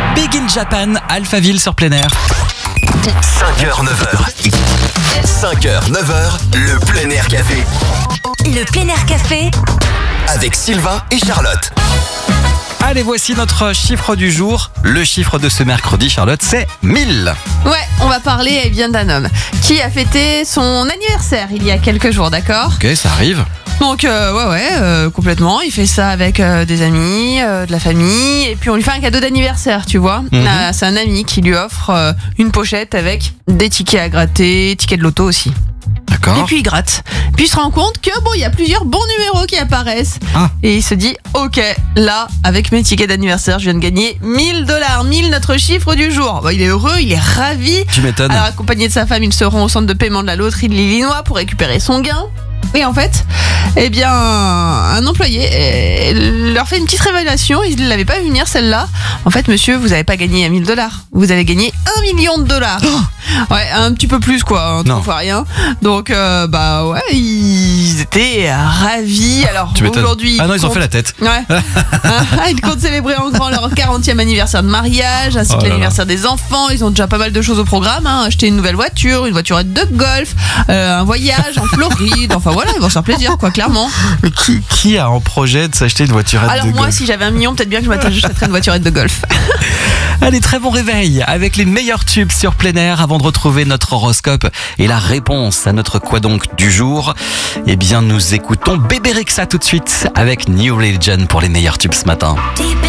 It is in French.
Big in Japan, Alphaville sur plein air. 5h, 9h. 5h, 9h, le plein air café. Le plein air café Avec Sylvain et Charlotte. Allez, voici notre chiffre du jour. Le chiffre de ce mercredi, Charlotte, c'est 1000. Ouais, on va parler d'un homme qui a fêté son anniversaire il y a quelques jours, d'accord ? Ok, ça arrive. Donc complètement, il fait ça avec des amis, de la famille, et puis on lui fait un cadeau d'anniversaire, tu vois. C'est un ami qui lui offre une pochette avec des tickets à gratter, tickets de loto aussi. D'accord. Et puis il gratte. Puis il se rend compte que il y a plusieurs bons numéros qui apparaissent. Ah. Et il se dit, ok, là, avec mes tickets d'anniversaire, je viens de gagner $1000. 1000, notre chiffre du jour. Il est heureux, il est ravi. Tu m'étonnes. Alors, accompagné de sa femme, ils se rendent au centre de paiement de la loterie de l'Illinois pour récupérer son gain. Et en fait, un employé leur fait une petite révélation. Il ne l'avait pas vu venir, celle-là. En fait, monsieur, vous n'avez pas gagné $1000. Vous avez gagné $1 million. Ouais, un petit peu plus, quoi. Non. Trois fois rien. Donc, ils étaient ravis. Alors, Tu m'étonnes. aujourd'hui. Ah non, ils ont fait la tête. Ouais. Ils comptent célébrer en grand leur 40e anniversaire de mariage, ainsi que l'anniversaire des enfants. Ils ont déjà pas mal de choses au programme. Acheter une nouvelle voiture, une voiturette de golf, un voyage en Floride. Enfin voilà, ils vont se faire plaisir, quoi, clairement. Mais qui a en projet de s'acheter une voiturette Alors de moi, golf? si j'avais $1 million, peut-être bien que je m'achèterais une voiturette de golf. Allez, très bon réveil avec les meilleurs tubes sur plein air avant de retrouver notre horoscope et la réponse à notre quoi donc du jour. Eh bien, nous écoutons Bébé Rexha tout de suite avec New Religion pour les meilleurs tubes ce matin. Deep